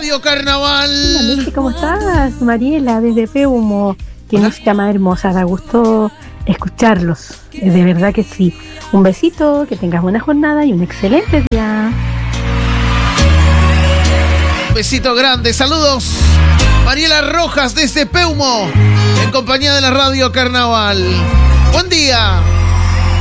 Radio Carnaval. Hola, Messi, ¿cómo estás? Mariela, desde Peumo. Qué música más hermosa, da gusto escucharlos. De verdad que sí. Un besito, que tengas buena jornada y un excelente día. Un besito grande, saludos. Mariela Rojas desde Peumo, en compañía de la Radio Carnaval. Buen día.